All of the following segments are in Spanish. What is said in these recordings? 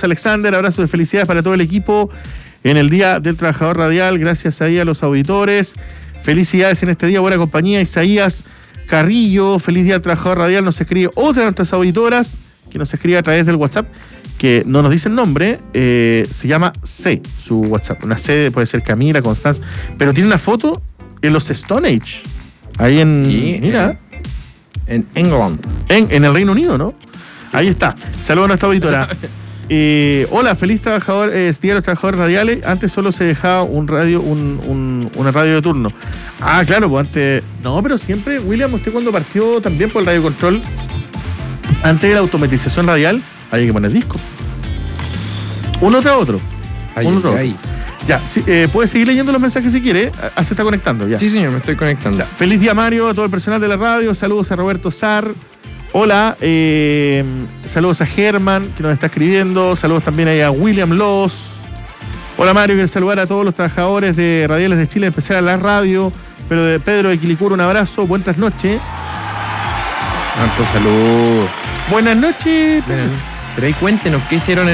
Saludos, Alexander. Abrazos de felicidades para todo el equipo en el Día del Trabajador Radial. Gracias ahí a los auditores. Felicidades en este día, buena compañía. Isaías Carrillo, feliz Día del Trabajador Radial. Nos escribe otra de nuestras auditoras que nos escribe a través del WhatsApp, que no nos dice el nombre, se llama C, su WhatsApp. Una C puede ser Camila, Constanza, pero tiene una foto en los Stone Age. Ahí en... Sí, mira. En England. En el Reino Unido, ¿no? Ahí está. Saludos a nuestra auditora. Hola, feliz trabajador, Día de los Trabajadores Radiales. Antes solo se dejaba una radio de turno. Ah, claro, pues antes... No, pero siempre, William, usted cuando partió también por el Radio Control, antes de la automatización radial, había que poner disco. Uno tras otro. Ahí. Ya, sí, puedes seguir leyendo los mensajes si quiere. Se está conectando ya. Sí, señor, me estoy conectando. Ya. Feliz día, Mario, a todo el personal de la radio. Saludos a Roberto Sar. Hola, saludos a Germán, que nos está escribiendo. Saludos también ahí a William Loss. Hola, Mario, quiero saludar a todos los trabajadores de Radiales de Chile, en especial a la radio. Pero de Pedro de Quilicura, un abrazo. Buenas noches. Harto saludos. Buenas noches. Pero ahí cuéntenos, ¿qué hicieron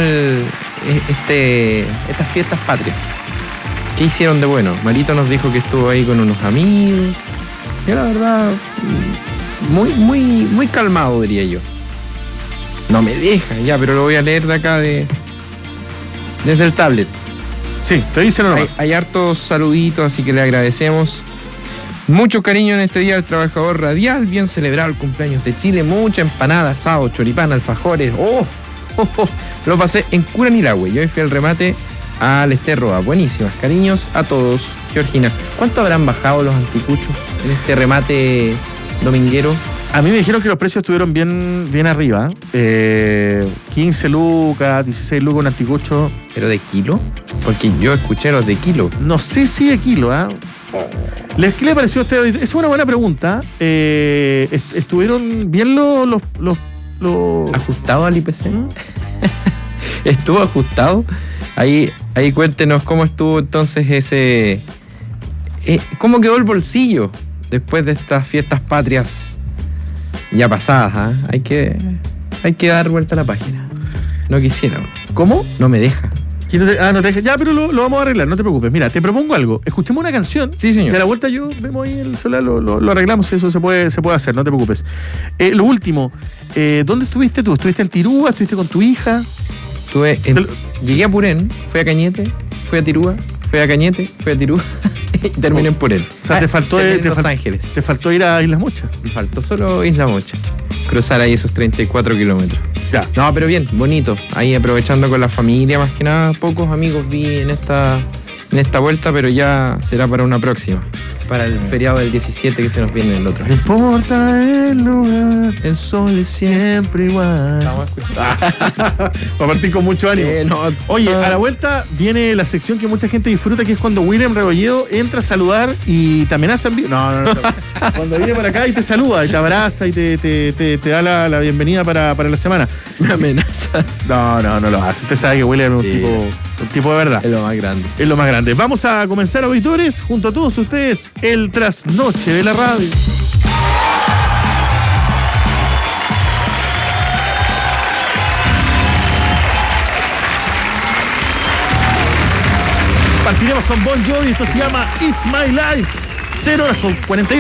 estas fiestas patrias? ¿Qué hicieron de bueno? Marito nos dijo que estuvo ahí con unos amigos. Yo la verdad, muy calmado, diría yo. No me deja, ya, pero lo voy a leer de acá desde el tablet. Sí, te dicen o no. Hay hartos saluditos, así que le agradecemos. Mucho cariño en este Día del Trabajador Radial. Bien celebrado el cumpleaños de Chile. Mucha empanada, asado, choripán, alfajores. Lo pasé en Curanilahue. Yo fui al remate a Lesterroa. Buenísimas. Cariños a todos. Georgina, ¿cuánto habrán bajado los anticuchos en este remate dominguero? A mí me dijeron que los precios estuvieron bien arriba. 15 lucas, 16 lucas un anticucho. ¿Pero de kilo? Porque yo escuché los de kilo. No sé si de kilo, ¿ah? ¿Qué le pareció a usted? Esa es una buena pregunta. ¿Estuvieron bien los ¿ajustado al IPC? ¿Estuvo ajustado? Ahí cuéntenos cómo estuvo entonces ese... ¿Cómo quedó el bolsillo después de estas fiestas patrias ya pasadas? Hay que dar vuelta a la página. No quisiera. ¿Cómo? No me deja. No te deja. Ya, pero lo vamos a arreglar, no te preocupes. Mira, te propongo algo. Escuchemos una canción. Sí, señor. Y a la vuelta vemos ahí el celular, lo arreglamos, eso se puede hacer, no te preocupes. Lo último, ¿dónde estuviste tú? ¿Estuviste en Tirúa? ¿Estuviste con tu hija? Llegué a Purén, fui a Cañete, fui a Tirúa, fui a Cañete, fui a Tirúa y terminé en Purén. O sea, te faltó Los Ángeles. Te faltó ir a Islas Mochas. Me faltó solo Isla Mocha. Cruzar ahí esos 34 kilómetros. Ya. No, pero bien, bonito. Ahí aprovechando con la familia, más que nada. Pocos amigos vi en esta vuelta, pero ya será para una próxima. Para el feriado del 17 que se nos viene el otro. No importa el lugar, el sol es siempre igual. Vamos a escuchar. Va a partir con mucho ánimo. Oye, a la vuelta viene la sección que mucha gente disfruta, que es cuando William Rebolledo entra a saludar y te amenaza en vivo. No. Cuando viene para acá y te saluda, y te abraza y te da la bienvenida para la semana. Me amenaza. No lo hace. Usted sabe que William es un tipo de verdad. Es lo más grande. Es lo más grande. Vamos a comenzar, auditores, junto a todos ustedes, el trasnoche de la radio. Partiremos con Bon Jovi, esto se llama It's My Life. 0 horas con 48.